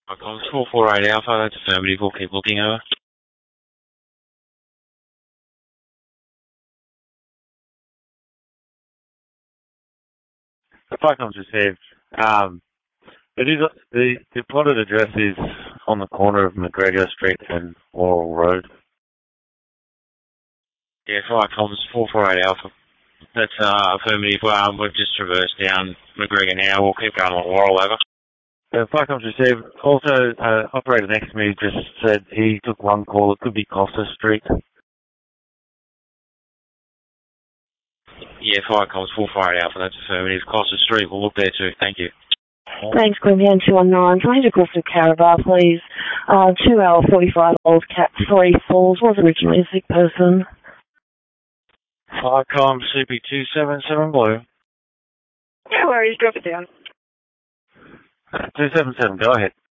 Icons 448 Alpha, that's affirmative, we'll keep looking over. The Icons received. It is, the plotted address is on the corner of McGregor Street and Laurel Road. Yeah, Icons 448 Alpha. That's affirmative. We've just traversed down McGregor now. We'll keep going on Laurel over. The Icons received. Also, operator next to me just said he took one call. It could be Costa Street. Yeah, Icons 448 Alpha. That's affirmative. Costa Street. We'll look there too. Thank you. Thanks, Queensland 219. Can I have a call for Carabar, please? 2 hour 45 old cat 3 falls. Was originally a sick person. Icons CP277 Blue. No worries, drop it down. 277, go ahead.